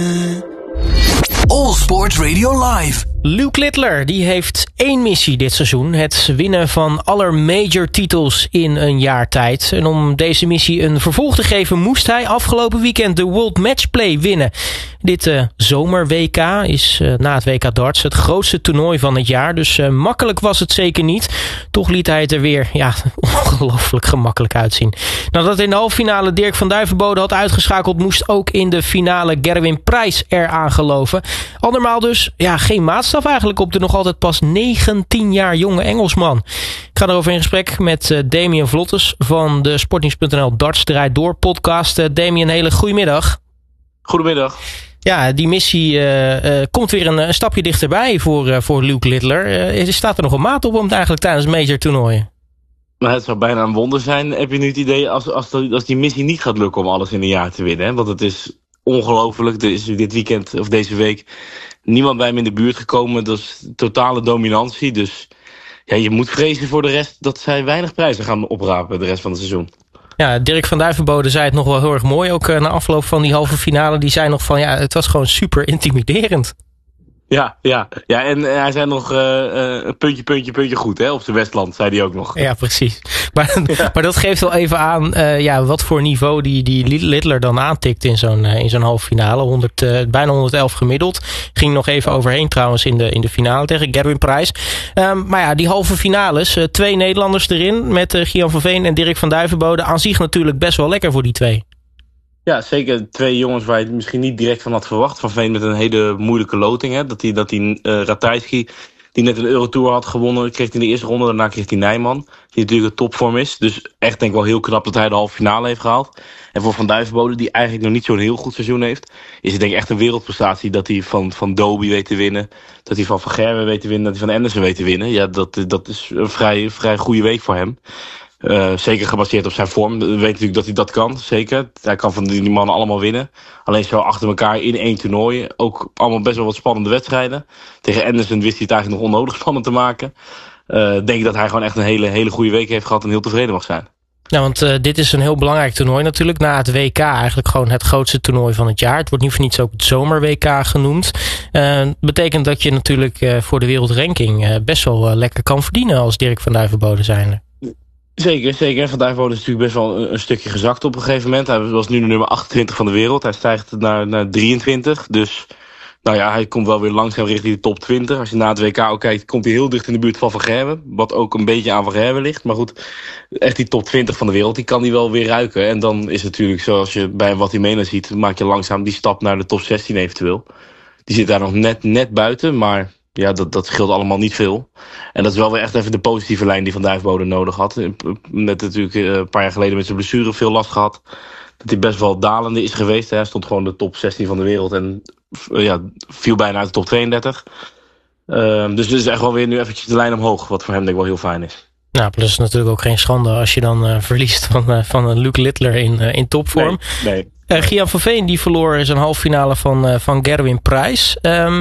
All Sports Radio Live. Luke Littler die heeft 1 missie dit seizoen. Het winnen van aller major titels in een jaar tijd. En om deze missie een vervolg te geven moest hij afgelopen weekend de World Matchplay winnen. Dit zomer-WK is na het WK Darts het grootste toernooi van het jaar. Dus makkelijk was het zeker niet. Toch liet hij het er weer ongelooflijk gemakkelijk uitzien. Nadat in de halve finale Dirk van Duijvenbode had uitgeschakeld, moest ook in de finale Gerwin Price eraan geloven. Andermaal dus geen maatstaf eigenlijk op de nog altijd pas 19 jaar jonge Engelsman. Ik ga erover in gesprek met Damien Vlottes van de Sportnieuws.nl Darts Draait Door podcast. Damien, een hele goedemiddag. Goedemiddag. Ja, die missie komt weer een stapje dichterbij voor Luke Littler. Staat er nog een maat op om het eigenlijk tijdens major toernooien? Maar het zou bijna een wonder zijn, heb je nu het idee, als die missie niet gaat lukken om alles in een jaar te winnen. Hè? Want het is ongelooflijk. Er is dit weekend of deze week niemand bij hem in de buurt gekomen. Dat is totale dominantie. Dus ja, je moet vrezen voor de rest dat zij weinig prijzen gaan oprapen de rest van het seizoen. Ja, Dirk van Duijvenbode zei het nog wel heel erg mooi. Ook na afloop van die halve finale. Die zei nog van het was gewoon super intimiderend. Ja, en hij zei nog puntje goed, hè, op zijn Westland, zei hij ook nog. Ja, precies. Maar dat geeft wel even aan wat voor niveau die Littler dan aantikt in zo'n halve finale. Bijna 111 gemiddeld. Ging nog even overheen trouwens in de finale tegen Gerwin Price. Maar die halve finales, 2 Nederlanders erin met Gian van Veen en Dirk van Duijvenbode. Aan zich natuurlijk best wel lekker voor die 2. Ja, zeker 2 jongens waar je het misschien niet direct van had verwacht. Van Veen met een hele moeilijke loting. Hè? Dat die Ratajski, die net een Eurotour had gewonnen, kreeg hij in de eerste ronde. Daarna kreeg hij Nijman, die natuurlijk een topvorm is. Dus echt denk ik wel heel knap dat hij de halve finale heeft gehaald. En voor Van Duijvenbode, die eigenlijk nog niet zo'n heel goed seizoen heeft, is het denk ik echt een wereldprestatie dat hij van Doby weet te winnen. Dat hij van Gerwen weet te winnen. Dat hij van Anderson weet te winnen. Ja, dat is een vrij goede week voor hem. Zeker gebaseerd op zijn vorm. We weten natuurlijk dat hij dat kan, zeker. Hij kan van die mannen allemaal winnen. Alleen zo achter elkaar in 1 toernooi. Ook allemaal best wel wat spannende wedstrijden. Tegen Anderson wist hij het eigenlijk nog onnodig spannend te maken. Denk ik dat hij gewoon echt een hele goede week heeft gehad en heel tevreden mag zijn. Ja, want dit is een heel belangrijk toernooi natuurlijk. Na het WK eigenlijk gewoon het grootste toernooi van het jaar. Het wordt niet voor niets ook het zomer-WK genoemd. Betekent dat je natuurlijk voor de wereldranking best wel lekker kan verdienen als Dirk van Duijvenbode zijnde. Zeker. Van Duijvenbode is natuurlijk best wel een stukje gezakt op een gegeven moment. Hij was nu de nummer 28 van de wereld. Hij stijgt naar 23. Dus hij komt wel weer langzaam richting de top 20. Als je na het WK ook kijkt, komt hij heel dicht in de buurt van Gerwen. Wat ook een beetje aan Van Gerwen ligt. Maar goed, echt die top 20 van de wereld, die kan hij wel weer ruiken. En dan is het natuurlijk, zoals je bij Watimena ziet, maak je langzaam die stap naar de top 16 eventueel. Die zit daar nog net buiten, maar ja, dat scheelt allemaal niet veel. En dat is wel weer echt even de positieve lijn die Van Duijvenbode nodig had. Net natuurlijk een paar jaar geleden met zijn blessure veel last gehad. Dat hij best wel dalende is geweest. Hij stond gewoon de top 16 van de wereld en viel bijna uit de top 32. Dus dit is echt wel weer nu eventjes de lijn omhoog. Wat voor hem denk ik wel heel fijn is. Nou, plus natuurlijk ook geen schande als je dan verliest van Luke Littler in topvorm. Nee. Gian van Veen die verloor zijn halve finale van Gerwin Price.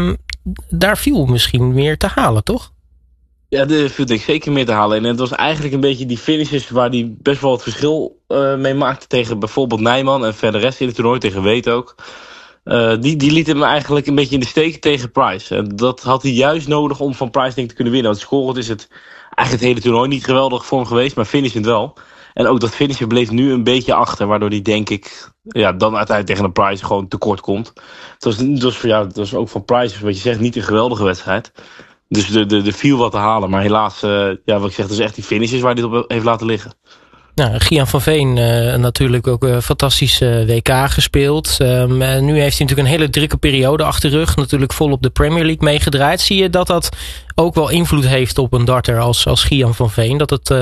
Daar viel misschien meer te halen, toch? Ja, daar viel denk ik zeker meer te halen. En het was eigenlijk een beetje die finishes waar hij best wel het verschil mee maakte tegen bijvoorbeeld Nijman en verder rest in het toernooi, tegen Weet ook. Die liet hem eigenlijk een beetje in de steek tegen Price. En dat had hij juist nodig om van Price denk ik te kunnen winnen. Want scorend is het eigenlijk het hele toernooi niet geweldig voor hem geweest, maar finishend wel. En ook dat finishen bleef nu een beetje achter, waardoor hij denk ik dan uiteindelijk tegen een Price gewoon tekort komt. Het was ook van Price, wat je zegt, niet een geweldige wedstrijd. Dus er viel wat te halen, maar helaas, wat ik zeg, dat is echt die finishes waar hij het op heeft laten liggen. Nou, Gian van Veen natuurlijk ook een fantastische WK gespeeld. Nu heeft hij natuurlijk een hele drukke periode achter de rug. Natuurlijk volop de Premier League meegedraaid. Zie je dat ook wel invloed heeft op een darter als Gian van Veen? Dat het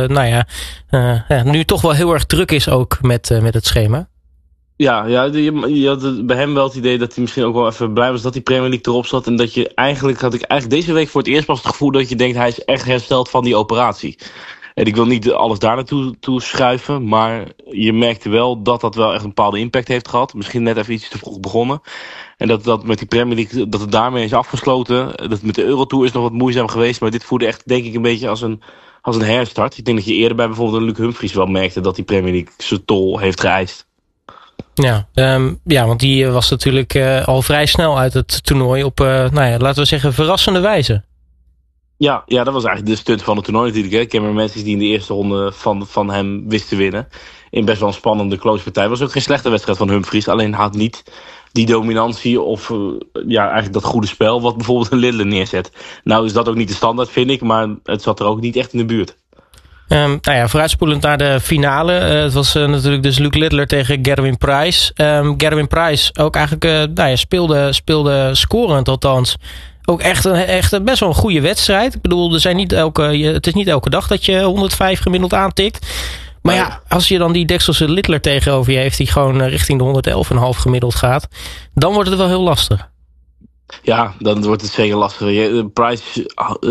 nu toch wel heel erg druk is ook met het schema? Ja, je had bij hem wel het idee dat hij misschien ook wel even blij was dat die Premier League erop zat. En dat je had ik deze week voor het eerst pas het gevoel dat je denkt hij is echt hersteld van die operatie. En ik wil niet alles daar naartoe schuiven, maar je merkte wel dat wel echt een bepaalde impact heeft gehad. Misschien net even iets te vroeg begonnen. En dat met die Premier League, dat het daarmee is afgesloten. Dat met de Eurotour is nog wat moeizaam geweest, maar dit voelde echt denk ik een beetje als een herstart. Ik denk dat je eerder bij bijvoorbeeld een Luc Humphries wel merkte dat die Premier League zijn tol heeft geëist. Ja, want die was natuurlijk al vrij snel uit het toernooi op, laten we zeggen, verrassende wijze. Ja, dat was eigenlijk de stunt van het toernooi natuurlijk. Hè. Cameron Matthews die in de eerste ronde van hem wist te winnen. In best wel een spannende close partij. Was ook geen slechte wedstrijd van Humphries. Alleen had niet die dominantie of eigenlijk dat goede spel wat bijvoorbeeld een Liddler neerzet. Nou is dat ook niet de standaard, vind ik. Maar het zat er ook niet echt in de buurt. Vooruitspoelend naar de finale. Het was natuurlijk dus Luke Liddler tegen Gerwin Price. Gerwin Price ook eigenlijk speelde scorend althans. Ook echt best wel een goede wedstrijd. Ik bedoel, het is niet elke dag dat je 105 gemiddeld aantikt. Maar ja, als je dan die Dekselse Liddler tegenover je heeft die gewoon richting de 111,5 gemiddeld gaat, dan wordt het wel heel lastig. Ja, dan wordt het zeker lastiger. Price,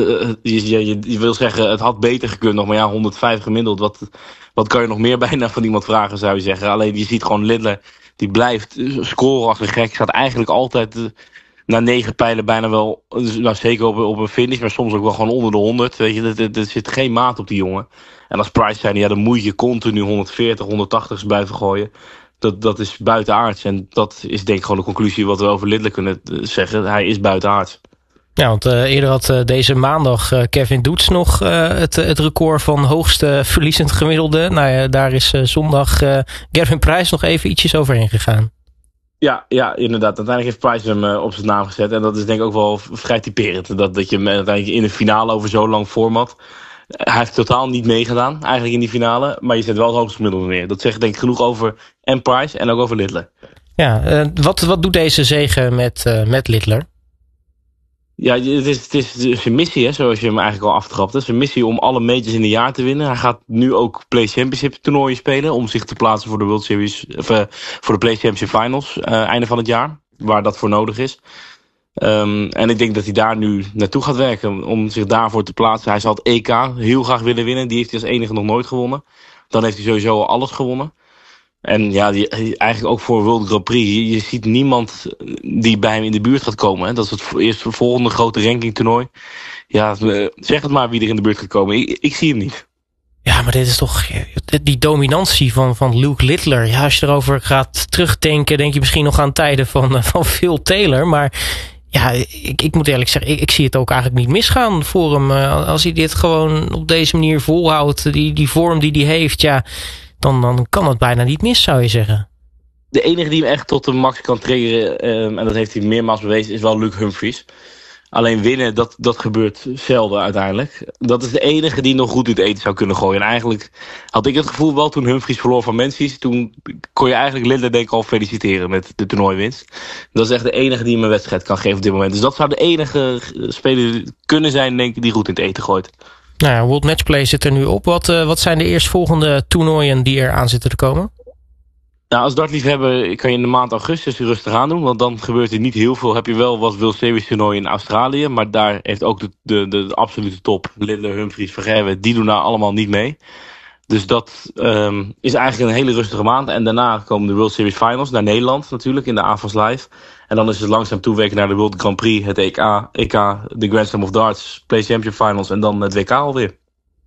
je wil zeggen, het had beter gekund nog. Maar ja, 105 gemiddeld. Wat kan je nog meer bijna van iemand vragen, zou je zeggen. Alleen je ziet gewoon Liddler, die blijft scoren als een gek. Staat eigenlijk altijd na 9 pijlen bijna wel, zeker op een finish. Maar soms ook wel gewoon onder de 100. Weet je, er zit geen maat op die jongen. En als Price zijn, dan moet je continu 140, 180 blijven gooien. Dat is buitenaards. En dat is denk ik gewoon de conclusie wat we over Liddler kunnen zeggen. Hij is buitenaards. Ja, want eerder had deze maandag Kevin Doets nog het record van hoogste verliezend gemiddelde. Nou ja, daar is zondag Gerwin Price nog even ietsjes overheen gegaan. Ja, inderdaad. Uiteindelijk heeft Price hem op zijn naam gezet. En dat is denk ik ook wel vrij typerend. Dat je hem uiteindelijk in de finale over zo lang format. Hij heeft totaal niet meegedaan, eigenlijk in die finale. Maar je zet wel het hoogste gemiddelde neer. Dat zegt denk ik genoeg over en Price en ook over Liddler. Ja, wat doet deze zege met Liddler? Ja, het is een missie, hè, zoals je hem eigenlijk al aftrapt. Het is een missie om alle majors in een jaar te winnen. Hij gaat nu ook Play Championship toernooien spelen. Om zich te plaatsen voor de World Series, voor de Play Championship Finals. Einde van het jaar, waar dat voor nodig is. En ik denk dat hij daar nu naartoe gaat werken om zich daarvoor te plaatsen. Hij zal het EK heel graag willen winnen. Die heeft hij als enige nog nooit gewonnen. Dan heeft hij sowieso al alles gewonnen. En ja, eigenlijk ook voor World Grand Prix. Je ziet niemand die bij hem in de buurt gaat komen. Hè. Dat is het eerste volgende grote rankingtoernooi. Ja, zeg het maar wie er in de buurt gaat komen. Ik zie hem niet. Ja, maar dit is toch die dominantie van Luke Liddler. Ja, als je erover gaat terugdenken, denk je misschien nog aan tijden van Phil Taylor. Maar ja, ik moet eerlijk zeggen, ik zie het ook eigenlijk niet misgaan voor hem. Als hij dit gewoon op deze manier volhoudt, die vorm die hij heeft, ja, dan kan het bijna niet mis, zou je zeggen. De enige die hem echt tot de max kan triggeren, en dat heeft hij meermaals bewezen, is wel Luke Humphries. Alleen winnen, dat gebeurt zelden uiteindelijk. Dat is de enige die nog goed in het eten zou kunnen gooien. En eigenlijk had ik het gevoel wel toen Humphries verloor van Menzies. Toen kon je eigenlijk Liddler denk ik al feliciteren met de toernooiwinst. Dat is echt de enige die hem een wedstrijd kan geven op dit moment. Dus dat zou de enige speler kunnen zijn, denk ik, die goed in het eten gooit. Nou ja, World Matchplay zit er nu op. Wat zijn de eerstvolgende toernooien die er aan zitten te komen? Nou, als dartliefhebber kan je in de maand augustus rustig aan doen. Want dan gebeurt er niet heel veel. Heb je wel wat World Series toernooi in Australië. Maar daar heeft ook de absolute top. Liddler, Humphries, Vergerwe. Die doen daar allemaal niet mee. Dus dat is eigenlijk een hele rustige maand. En daarna komen de World Series Finals naar Nederland natuurlijk. In de AFAS Live. En dan is het langzaam toewerken naar de World Grand Prix. Het EK, de Grand Slam of Darts. Play Championship Finals. En dan het WK alweer.